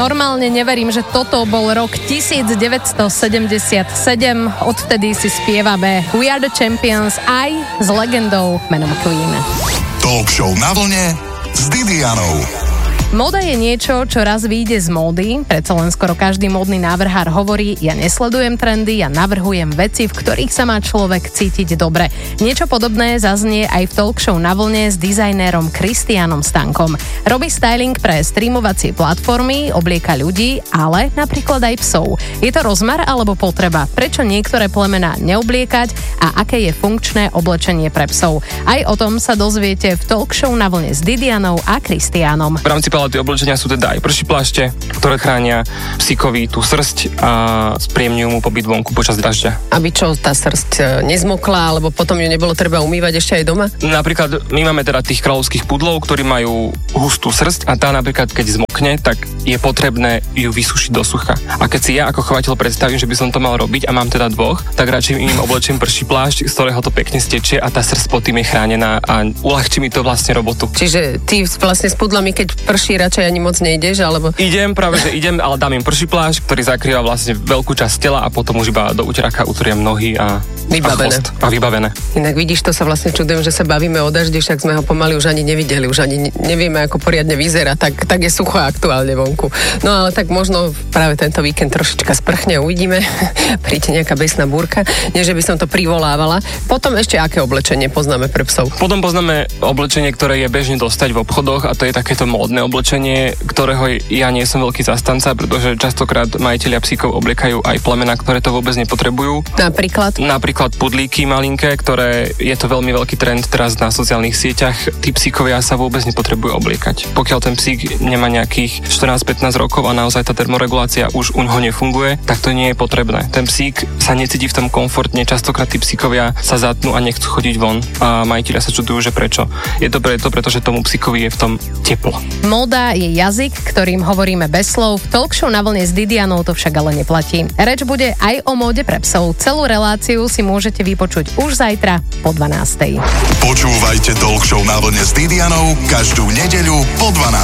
Normálne neverím, že toto bol rok 1977. Odvtedy si spievame We Are The Champions aj s legendou menom Queen. Talk show na vlne s Didianou. Móda je niečo, čo raz vyjde z módy. Predsa len skoro každý módny návrhár hovorí, ja nesledujem trendy, ja navrhujem veci, v ktorých sa má človek cítiť dobre. Niečo podobné zaznie aj v talk show Na vlne s dizajnérom Kristianom Stankom. Robí styling pre streamovacie platformy, oblieka ľudí, ale napríklad aj psov. Je to rozmar alebo potreba? Prečo niektoré plemená neobliekať a aké je funkčné oblečenie pre psov? Aj o tom sa dozviete v talk show Na vlne s Didianou a Kristianom. V rámci palety oblečenia sú teda aj prší plášte, ktoré chránia psíkovi tú srsť a spríjemňujú mu pobyt vonku počas dažďa. Aby čo, tá srsť nezmokla, alebo potom ju nebolo treba umývať ešte aj doma? Napríklad my máme teda tých kráľovských pudlov, ktorí majú hustú srsť a tá napríklad keď zmokne, tak je potrebné ju vysušiť do sucha. A keď si ja ako chovateľ predstavím, že by som to mal robiť a mám teda dvoch, tak radšej im oblečím prší plášť, z ktorého to pekne stečie a tá srsť pod tým je chránená a uľahčí mi to vlastne robotu. Čiže ty vlastne s pudlami, keď prší, radšej ani moc nejdeš, alebo... Idem, ale dám im prší plášť, ktorý zakrýva vlastne veľkú časť tela a potom už iba do uteraka utriem nohy a vybavené. Inak vidíš, to sa vlastne čudujem, že sa bavíme o daždi, však sme ho pomaly už ani nevideli, už ani nevieme, ako poriadne vyzerá, tak je sucho aktuálne vonku. No ale tak možno práve tento víkend trošička sprchne, uvidíme, príde nejaká besná búrka, nie že by som to privolávala. Potom ešte aké oblečenie poznáme pre psov? Potom poznáme oblečenie, ktoré je bežne dostať v obchodoch a to je takéto módne oblečenie, ktorého ja nie som veľký zastanca, pretože častokrát majitelia psíkov obliekajú aj plemená, ktoré to vôbec nepotrebujú. Napríklad pudlíky malinké, ktoré je to veľmi veľký trend teraz na sociálnych sieťach. Tí psíkovia sa vôbec nepotrebujú obliekať. Pokiaľ ten psík nemá nejakých 14-15 rokov a naozaj tá termoregulácia už u ňoho nefunguje, tak to nie je potrebné. Ten psík sa necíti v tom komfortne, častokrát tí psíkovia sa zatnú a nechcú chodiť von a majitelia sa čudujú, že prečo. Je to pretože tomu psíkovi je v tom teplo. Móda je jazyk, ktorým hovoríme bez slov. V talk show Na vlne s Didianou to však ale neplatí. Reč bude aj o móde pre psov. Celú reláciu si môžete vypočuť už zajtra po 12:00. Počúvajte talk show Na vlne s Didianou každú nedeľu po 12:00.